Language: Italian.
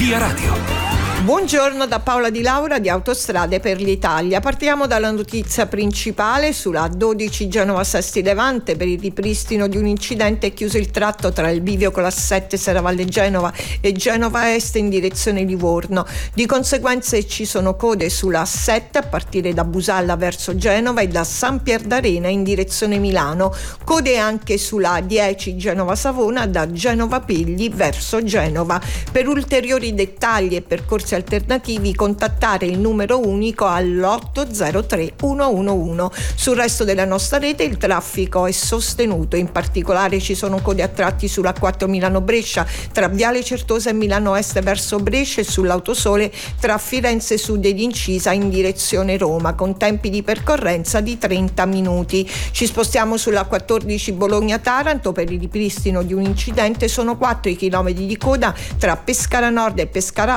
Via Radio. Buongiorno da Paola Di Laura di Autostrade per l'Italia. Partiamo dalla notizia principale. Sulla 12 Genova-Sesti Levante, per il ripristino di un incidente è chiuso il tratto tra il bivio con la 7 Serravalle Genova e Genova Est in direzione Livorno. Di conseguenza ci sono code sulla 7 a partire da Busalla verso Genova e da San Pier d'Arena in direzione Milano. Code anche sulla 10 Genova-Savona da Genova Pegli verso Genova. Per ulteriori dettagli e percorsi alternativi contattare il numero unico all'803 111. Sul resto della nostra rete il traffico è sostenuto, in particolare ci sono code a tratti sulla 4 Milano-Brescia tra Viale Certosa e Milano Est verso Brescia e sull'Autosole tra Firenze Sud ed Incisa in direzione Roma con tempi di percorrenza di 30 minuti. Ci spostiamo sulla 14 Bologna-Taranto. Per il ripristino di un incidente sono 4 i chilometri di coda tra Pescara Nord e Pescara